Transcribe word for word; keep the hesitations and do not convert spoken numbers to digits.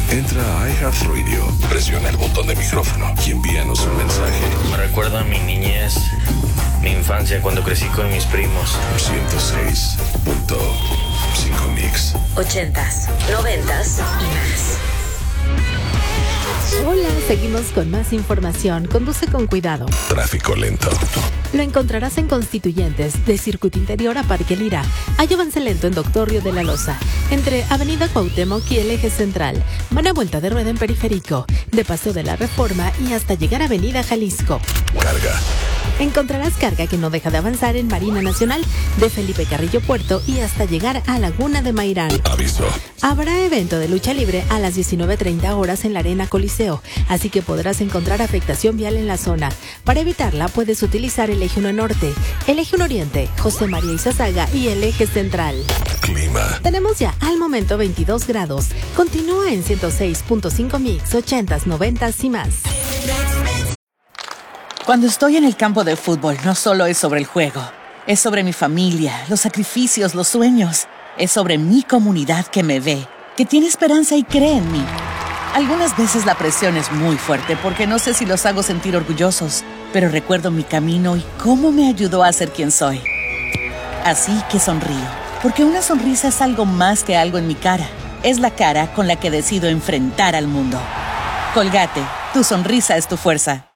Entra a iHeartRadio, presiona el botón de micrófono y envíanos un mensaje. Me recuerda a mi niñez, mi infancia cuando crecí con mis primos. ciento seis punto cinco Mix. Ochentas, noventas y más. Hola, seguimos con más información. Conduce con cuidado. Tráfico lento. Lo encontrarás en Constituyentes, de Circuito Interior a Parque Lira. Hay avance lento en Doctor Río de la Loza, entre Avenida Cuauhtémoc y el Eje Central. Van a vuelta de rueda en Periférico, de Paseo de la Reforma y hasta llegar a Avenida Jalisco. Carga. Encontrarás carga que no deja de avanzar en Marina Nacional, de Felipe Carrillo Puerto y hasta llegar a Laguna de Mairán. Aviso. Habrá evento de lucha libre a las diecinueve treinta horas en la Arena Coliseo, así que podrás encontrar afectación vial en la zona. Para evitarla, puedes utilizar el Eje uno Norte, el Eje uno Oriente, José María Izazaga y el Eje Central. Clima. Tenemos ya al momento veintidós grados. Continúa en ciento seis punto cinco Mix, ochentas, noventas y más. Cuando estoy en el campo de fútbol, no solo es sobre el juego. Es sobre mi familia, los sacrificios, los sueños. Es sobre mi comunidad que me ve, que tiene esperanza y cree en mí. Algunas veces la presión es muy fuerte porque no sé si los hago sentir orgullosos, pero recuerdo mi camino y cómo me ayudó a ser quien soy. Así que sonrío, porque una sonrisa es algo más que algo en mi cara. Es la cara con la que decido enfrentar al mundo. Colgate, tu sonrisa es tu fuerza.